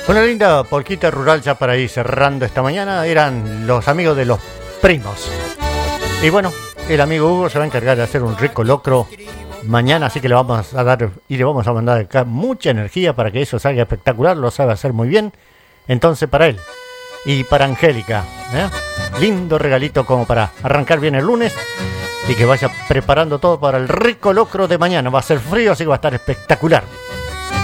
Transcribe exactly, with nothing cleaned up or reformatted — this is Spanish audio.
Una linda polquita rural ya para ir cerrando esta mañana. Eran los amigos de los primos. Y bueno, el amigo Hugo se va a encargar de hacer un rico locro mañana, así que le vamos a dar y le vamos a mandar acá mucha energía para que eso salga espectacular. Lo sabe hacer muy bien. Entonces para él y para Angélica, ¿eh? Lindo regalito como para arrancar bien el lunes y que vaya preparando todo para el rico locro de mañana. Va a ser frío, así que va a estar espectacular.